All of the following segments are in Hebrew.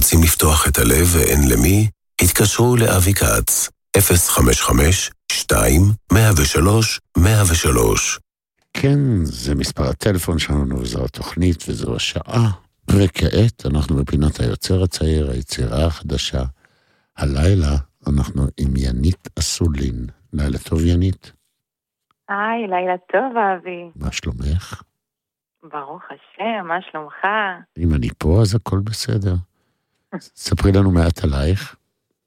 רוצים לפתוח את הלב ואין למי? התקשרו לאבי כץ, 055-2-103-103. כן, זה מספר הטלפון שלנו וזו התוכנית וזו השעה. וכעת אנחנו בפינת היוצר הצעיר, היצירה החדשה. הלילה אנחנו עם ינית אסולין. לילה טוב ינית. היי, לילה טוב אבי. מה שלומך? ברוך השם, מה שלומך? אם אני פה אז הכל בסדר. ספרי לנו מעט עלייך.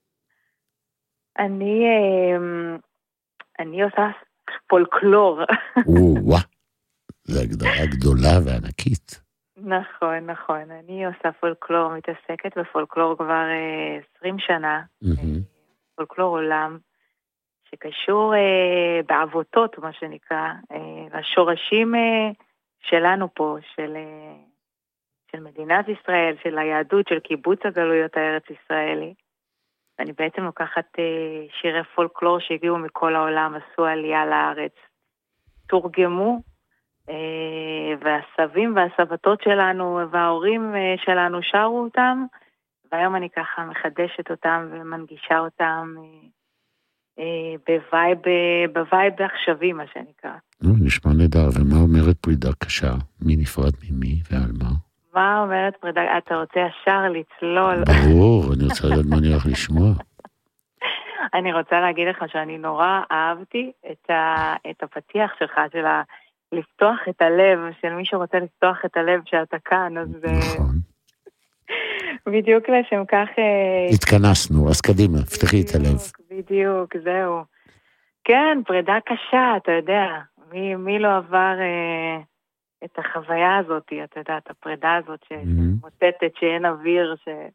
אני עושה פולקלור. וואה, זו הגדרה גדולה וענקית. נכון. אני עושה פולקלור, מתעסקת בפולקלור כבר 20 שנה. פולקלור עולם, שקשור בעבותות, מה שנקרא, לשורשים שלנו פה, של מדינת ישראל, של היהדות, של קיבוץ הגלויות הארץ ישראלי. אני בעצם לוקחת שירי פולקלור שהגיעו מכל העולם, עשו עלייה לארץ, תורגמו, והסבים והסבתות שלנו וההורים שלנו שרו אותם, והיום אני ככה מחדשת אותם ומנגישה אותם בווייב עכשווי, מה שנקרא. נשמע נהדר, ומה אומרת פרידה קשה? מי נפרד ממי ועל מה? מה אומרת פרידה? אתה רוצה ישר לצלול? ברור, אני רוצה לדעת מה אני הולך לשמוע. אני רוצה להגיד לך שאני נורא אהבתי את הפתיח שלך, של לפתוח את הלב, של מי שרוצה לפתוח את הלב שאתה כאן, אז נכון. בדיוק לשם כך... התכנסנו, אז קדימה, פתחי את הלב. בדיוק, זהו. כן, פרידה קשה, אתה יודע, מי לא עבר את החוויה הזאת, אתה יודע, את הפרידה הזאת שמוטטת, שאין אוויר,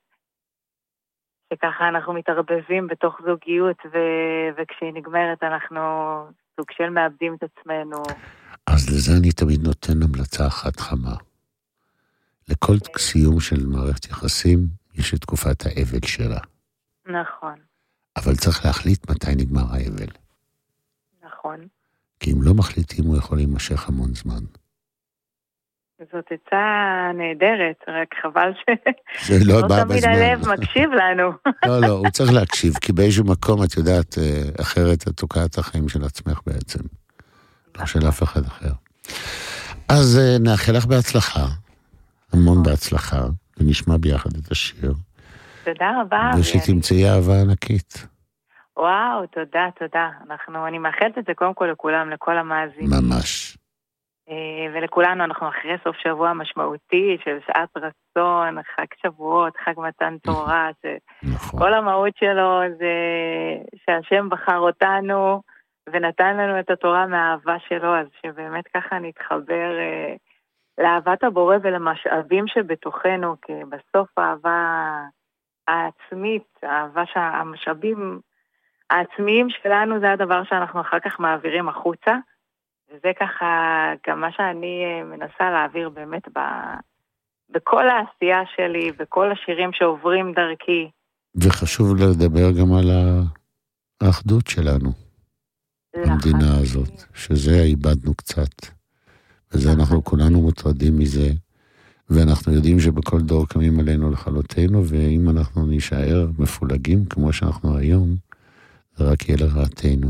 שככה אנחנו מתערבבים בתוך זוגיות, וכשהיא נגמרת אנחנו סוג של מאבדים את עצמנו. אז לזה אני תמיד נותן המלצה אחת חמה. לכל סיום של מערכת יחסים יש את תקופת האבל שלה. נכון. אבל צריך להחליט מתי נגמר האבל. נכון. כי אם לא מחליטים הוא יכול להימשך המון זמן. זאת עצה נהדרת, רק חבל לא תמיד הלב מקשיב לנו. לא, הוא צריך להקשיב, כי באיזשהו מקום את יודעת, אחרת את תוקעת החיים של עצמך בעצם. לא של אף אחד אחר. אז נאחל לך בהצלחה, המון בהצלחה, ונשמע ביחד את השיר. תודה רבה. ושתמצאי אהבה ענקית. וואו, תודה. אני מאחלת את זה קודם כל לכולם, לכל המאזינים. ממש. ולכולנו אנחנו אחרי סוף שבוע משמעותי של שעת רצון, חג שבועות, חג מתן תורה, שכל המהות שלו זה שהשם בחר אותנו ונתן לנו את התורה מהאהבה שלו, אז שבאמת ככה נתחבר לאהבת הבורא ולמשאבים שבתוכנו, כי בסוף האהבה העצמית, האהבה שהמשאבים העצמיים שלנו זה הדבר שאנחנו אחר כך מעבירים החוצה, וזה ככה גם מה שאני מנסה להעביר באמת בכל העשייה שלי, בכל השירים שעוברים דרכי. וחשוב לדבר גם על האחדות שלנו, במדינה הזאת, שזה איבדנו קצת. וזה אנחנו כולנו מוטרדים מזה, ואנחנו יודעים שבכל דור קמים עלינו לכלותנו, ואם אנחנו נשאר מפולגים כמו שאנחנו היום, זה רק יהיה לרעתנו.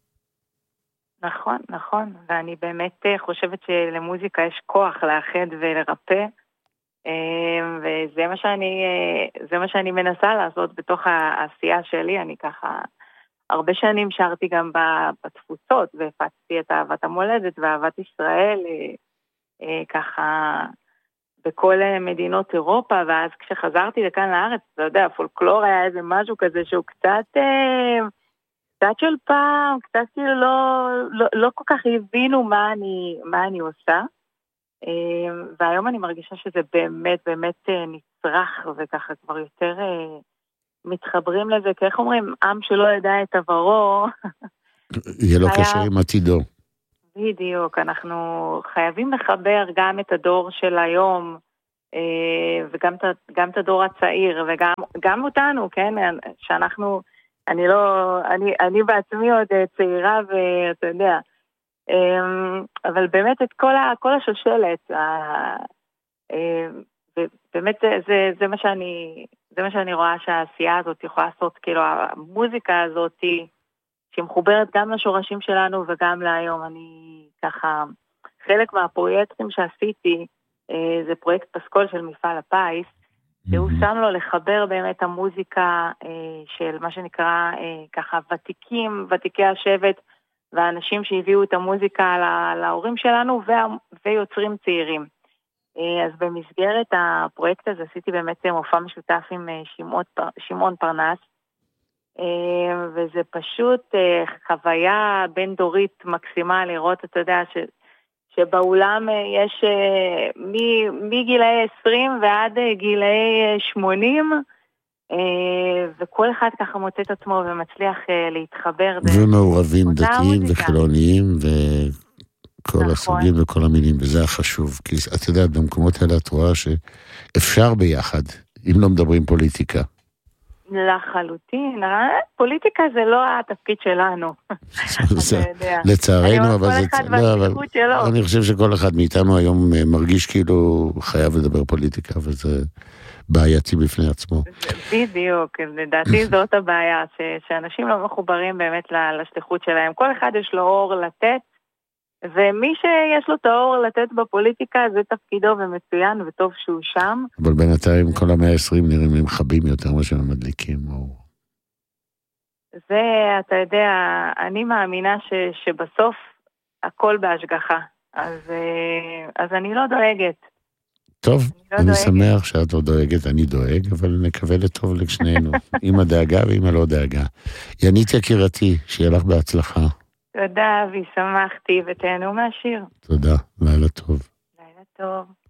נכון, ואני באמת חושבת שלמוזיקה יש כוח לאחד ולרפא, וזה מה שאני מנסה לעשות בתוך העשייה שלי. אני ככה הרבה שנים שרתי גם בתפוצות, והפצתי את אהבת המולדת ואהבת ישראל, ככה בכל מדינות אירופה, ואז כשחזרתי לכאן לארץ, אתה יודע, פולקלור היה איזה משהו כזה שהוא קצת של פעם, קצת כאילו לא כל כך הבינו מה אני עושה, והיום אני מרגישה שזה באמת נצרך, וככה כבר יותר מתחברים לזה, כי איך אומרים, עם שלא ידע את עברו, יהיה לו קשר עם עתידו. בדיוק, אנחנו חייבים לחבר גם את הדור של היום, וגם את הדור הצעיר, וגם אותנו, כן, שאנחנו, אני בעצמי עוד צעירה, ואתה יודע, אבל באמת את כל השושלת, באמת זה מה שאני רואה שהעשייה הזאת יכולה לעשות, כאילו המוזיקה הזאת שמחוברת גם לשורשים שלנו וגם להיום. אני ככה, חלק מהפרויקטים שעשיתי, זה פרויקט פסקול של מפעל הפיס, שהוא שם לו לחבר באמת המוזיקה של מה שנקרא ככה ותיקי השבט, והאנשים שהביאו את המוזיקה להורים שלנו ויוצרים צעירים. אז במסגרת הפרויקט הזה עשיתי באמת מופע משותף עם שמעון פרנס, וזה פשוט חוויה בין דורית מקסימה לראות, אתה יודע, שבאולם יש מגילאי 20 ועד גילאי 80, וכל אחד ככה מוצא את עצמו ומצליח להתחבר. ומעורבים דתיים וחילוניים וכל הסוגים וכל המינים, וזה החשוב. כי את יודעת, במקומות האלה את רואה שאפשר ביחד, אם לא מדברים פוליטיקה. לחלוטין, פוליטיקה זה לא התפקיד שלנו. לצערנו, אבל אני חושב שכל אחד מאיתנו היום מרגיש כאילו חייב לדבר פוליטיקה, וזה בעייתי בפני עצמו. בדיוק, לדעתי זאת הבעיה, שאנשים לא מחוברים באמת לשליחות שלהם. כל אחד יש לו אור לתת, ומי שיש לו את האור לתת בפוליטיקה, זה תפקידו ומצוין, וטוב שהוא שם. אבל בינתיים כל ה-120 נראים לי מחבים יותר מה שהם מדליקים. זה, אתה יודע, אני מאמינה שבסוף הכל בהשגחה. אז אני לא דואגת. טוב, אני שמח שאת לא דואגת, אני דואג, אבל נקווה לטוב לשנינו. עם הדאגה ועם הלא דאגה. ינית יקירתי, שיהיה לך בהצלחה. תודה, ושמחתי, ותהנו מהשיר. תודה, לילה טוב. לילה טוב.